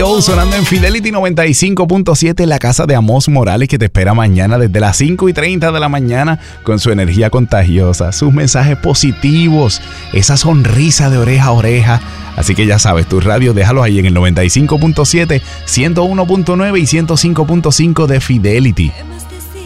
Radio, sonando en Fidelity 95.7, la casa de Amos Morales, que te espera mañana desde las 5:30 de la mañana con su energía contagiosa, sus mensajes positivos, esa sonrisa de oreja a oreja. Así que ya sabes, tu radio déjalo ahí en el 95.7, 101.9 y 105.5 de Fidelity.